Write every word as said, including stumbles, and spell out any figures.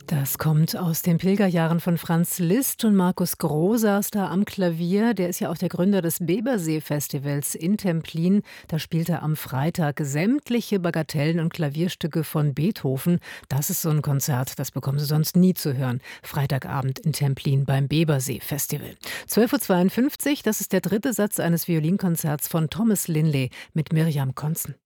Das kommt aus den Pilgerjahren von Franz Liszt, und Markus Groh saß da am Klavier. Der ist ja auch der Gründer des Bebersee-Festivals in Templin. Da spielt er am Freitag sämtliche Bagatellen und Klavierstücke von Beethoven. Das ist so ein Konzert, das bekommen Sie sonst nie zu hören. Freitagabend in Templin beim Bebersee-Festival. zwölf Uhr zweiundfünfzig, das ist der dritte Satz eines Violinkonzerts von Thomas Linley mit Mirjam Konzen.